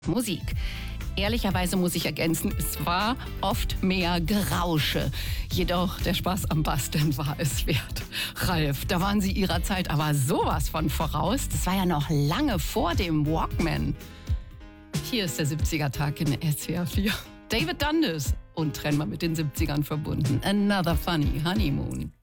Musik. Ehrlicherweise muss ich ergänzen, es war oft mehr Gerausche. Jedoch der Spaß am Basteln war es wert. Ralf, da waren Sie Ihrer Zeit aber sowas von voraus. Das war ja noch lange vor dem Walkman. Hier ist der 70er-Tag in SWR 4. David Dundas und trennbar mit den 70ern verbunden. Another Funny Honeymoon.